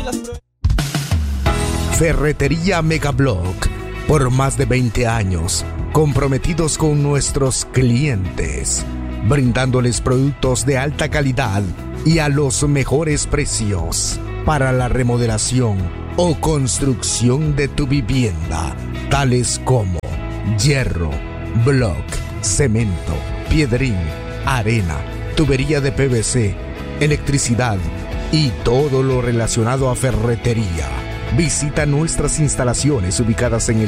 Ferretería Megablock, por más de 20 años, comprometidos con nuestros clientes, brindándoles productos de alta calidad y a los mejores precios para la remodelación o construcción de tu vivienda, tales como hierro, block, cemento, piedrín, arena, tubería de PVC, electricidad y todo lo relacionado a ferretería. Visita nuestras instalaciones ubicadas en el